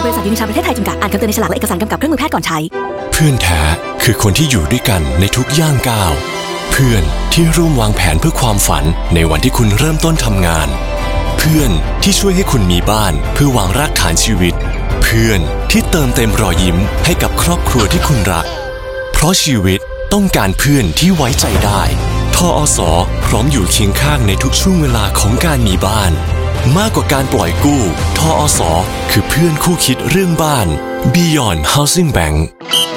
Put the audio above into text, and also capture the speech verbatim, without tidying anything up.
ยบริษัทยูนิชาประเทศไทยจำกัดอ่านคำเตือนในฉลากและเอกสารกำกับเครื่องมือแพทย์ก่อนใช้เพื่อนแท้คือคนที่อยู่ด้วยกันในทุกย่างก้าวเพื่อนที่ร่วมวางแผนเพื่อความฝันในวันที่คุณเริ่มต้นทำงานเพื่อนที่ช่วยให้คุณมีบ้านเพื่อวางรากฐานชีวิตเพื่อนที่เติมเต็มรอยยิ้มให้กับครอบครัวที่คุณรักเพราะชีวิตต้องการเพื่อนที่ไว้ใจได้ทอส.พร้อมอยู่เคียงข้างในทุกช่วงเวลาของการมีบ้านมากกว่าการปล่อยกู้ทอส.คือเพื่อนคู่คิดเรื่องบ้าน Beyond Housing Bank